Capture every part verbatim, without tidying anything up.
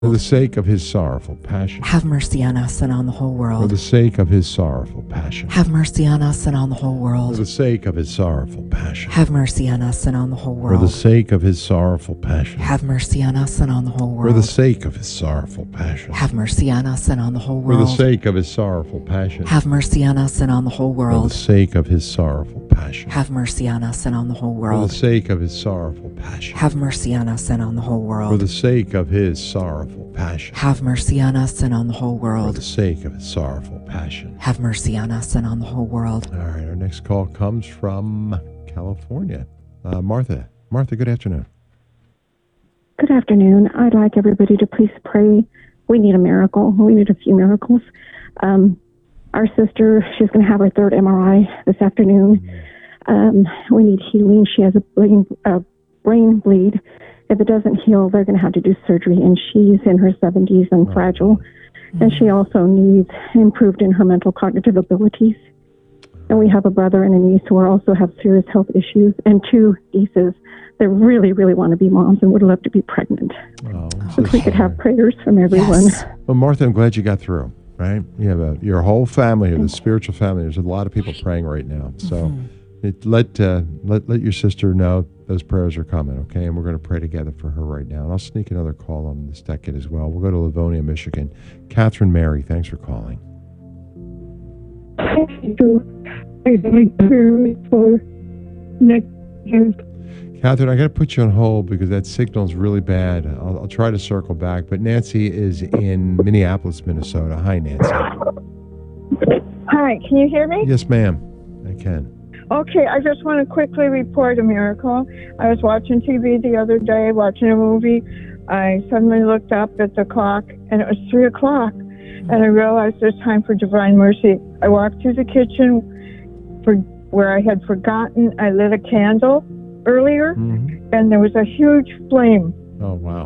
For the sake of his sorrowful passion. Have mercy on us and on the whole world. For the sake of his sorrowful passion. Have mercy on us and on the whole world. For the sake of his sorrowful passion. Have mercy on us and on the whole world. For the sake of his sorrowful passion. Have mercy on us and on the whole world. For the sake of his sorrowful passion. Have mercy on us and on the whole For world. the sake of his sorrowful passion. Have mercy on us and on the whole For the world. sake of his sorrowful passion. Have mercy on us and on the whole For the world. sake of his sorrowful passion. Have mercy on us and on the whole For world. the sake of his sorrowful passion. Have mercy on us and on the whole For the world. sake of his sorrowful passion. Have mercy on us and on the whole world. All right, our next call comes from California. Uh, Martha. Martha, good afternoon. Good afternoon. I'd like everybody to please pray. We need a miracle. We need a few miracles. Um, our sister, she's going to have her third M R I this afternoon. Um, we need healing. She has a brain, a brain bleed. If it doesn't heal, they're going to have to do surgery, and she's in her seventies and Oh. fragile. And she also needs improved in her mental cognitive abilities. And we have a brother and a niece who are also have serious health issues, and two nieces that really, really want to be moms and would love to be pregnant. Oh, I'm So so if we could sorry. have prayers from everyone. Yes. Well, Martha, I'm glad you got through, right? You have a, your whole family, the spiritual family. There's a lot of people praying right now. So it, let, uh, let let your sister know those prayers are coming, okay? And we're going to pray together for her right now. And I'll sneak another call on this decade as well. We'll go to Livonia, Michigan. Catherine Mary, thanks for calling. I'd like prayer for next year. Catherine, I got to put you on hold because that signal's really bad. I'll, I'll try to circle back. But Nancy is in Minneapolis, Minnesota. Hi, Nancy. Hi, can you hear me? Yes, ma'am. I can. Okay, I just want to quickly report a miracle. I was watching T V the other day, watching a movie. I suddenly looked up at the clock, and it was three o'clock. And I realized it's time for Divine Mercy. I walked through the kitchen for where I had forgotten I lit a candle earlier, Mm-hmm. and there was a huge flame Oh, wow.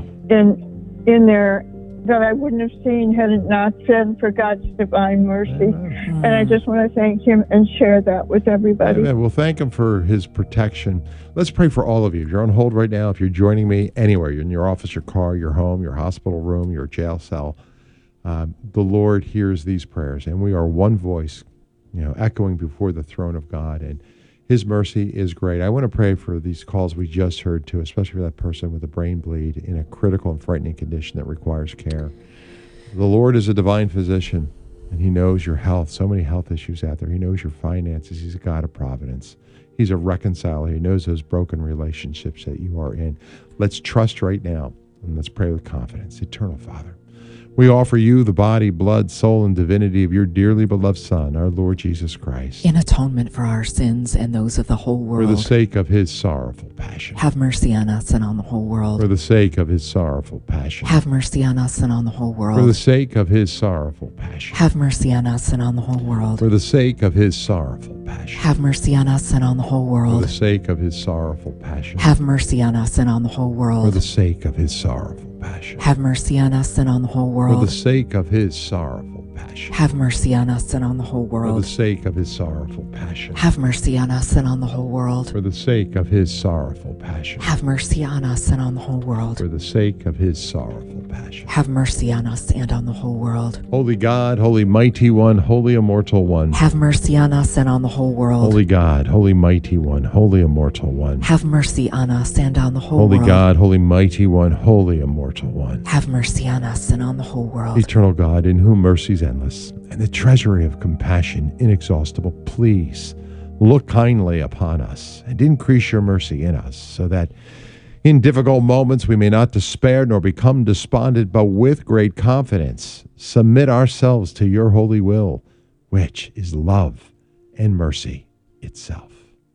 in in there that I wouldn't have seen had it not been for God's divine mercy. Amen. And I just want to thank him and share that with everybody. Amen. Well, thank him for his protection. Let's pray for all of you. If you're on hold right now, if you're joining me anywhere, you're in your office, your car, your home, your hospital room, your jail cell, uh, the Lord hears these prayers, and we are one voice, you know, echoing before the throne of God, and his mercy is great. I want to pray for these calls we just heard too, especially for that person with a brain bleed in a critical and frightening condition that requires care. The Lord is a divine physician, and he knows your health. So many health issues out there. He knows your finances. He's a God of providence. He's a reconciler. He knows those broken relationships that you are in. Let's trust right now, and let's pray with confidence. Eternal Father, we offer you the body, blood, soul, and divinity of your dearly beloved Son, our Lord Jesus Christ, In atonement for our sins and those of the whole for the world. sake of his sorrowful passion. Have mercy on us and on the whole For world. the sake of his sorrowful passion. Have mercy on us and on the whole For the world. sake of his sorrowful passion. Have mercy on us and on the whole For world. the sake of his sorrowful passion. Have mercy on us and on the whole For the world. sake of his sorrowful passion. Have mercy on us and on the whole For world. the sake of his sorrowful passion. Have mercy on us and on the whole For the world. sake of his sorrowful passion. Have mercy on us and on the whole For the world. sake of his sorrowful passion. Have mercy on us and on the whole world. For the sake of his sorrowful passion. Have mercy on us and on the whole world. For the sake of his sorrowful passion. Have mercy on us and on the whole world. Holy God, holy mighty one, holy immortal one. Have mercy on us and on the whole world. Holy God, holy mighty one, holy immortal one. Have mercy on us and on the whole Holy world. God, holy mighty one, holy immortal one. Have mercy on us and on the whole world. Eternal God, in whom mercy is endless, and the treasury of compassion inexhaustible, please look kindly upon us and increase your mercy in us, so that in difficult moments we may not despair nor become despondent, but with great confidence submit ourselves to your holy will, which is love and mercy itself.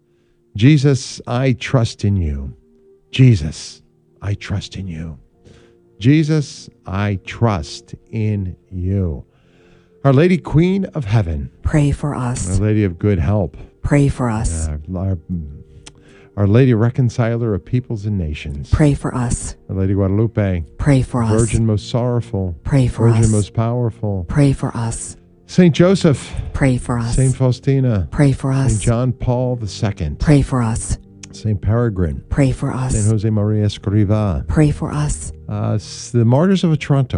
Jesus, I trust in you. Jesus, I trust in you. Jesus, I trust in you. Our Lady Queen of Heaven, Pray for Our us. Lady of Good Help, Pray for us. uh, our, our Lady Reconciler of Peoples and Nations, Pray for us. Our Lady Guadalupe, Pray for us. Virgin most sorrowful, Pray for Virgin us. most powerful, Pray for us. Saint Joseph, Pray for us. Saint Faustina, Pray for Saint us. John Paul the Second, Pray for us. Saint Peregrine, Pray for Saint us. Jose Maria Escrivá, Pray for us. uh, s- the martyrs of Otranto.